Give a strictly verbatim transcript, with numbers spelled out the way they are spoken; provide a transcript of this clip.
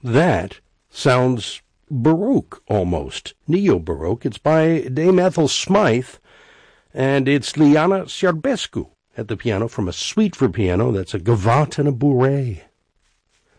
That sounds Baroque almost, neo-Baroque. It's by Dame Ethel Smythe, and it's Liana Sciarbescu at the piano from a suite for piano. That's a Gavotte and a Bourrée.